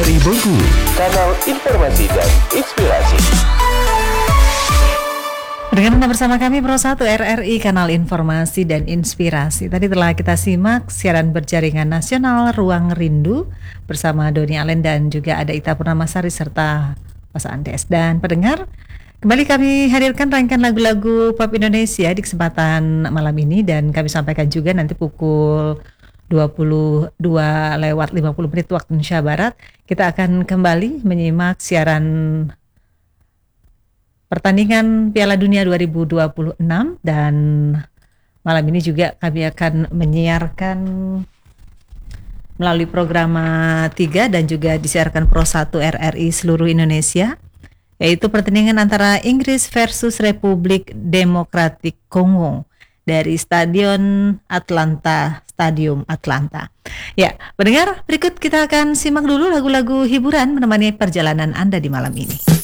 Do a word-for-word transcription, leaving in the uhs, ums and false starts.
R I Bengkulu, kanal informasi dan inspirasi. Dengan bersama kami Pro satu R R I, kanal informasi dan inspirasi. Tadi telah kita simak siaran berjaringan nasional Ruang Rindu bersama Doni Alen dan juga ada Ita Purnamasari serta Mas Andes. Dan pendengar, kembali kami hadirkan rangkaian lagu-lagu pop Indonesia di kesempatan malam ini, dan kami sampaikan juga nanti pukul dua puluh dua lewat lima puluh menit waktu Indonesia Barat kita akan kembali menyimak siaran pertandingan Piala Dunia dua ribu dua puluh enam, dan malam ini juga kami akan menyiarkan melalui program tiga dan juga disiarkan Pro satu R R I seluruh Indonesia, yaitu pertandingan antara Inggris versus Republik Demokratik Kongo dari Stadion Atlanta, Stadium Atlanta. Ya, pendengar, berikut kita akan simak dulu lagu-lagu hiburan menemani perjalanan Anda di malam ini.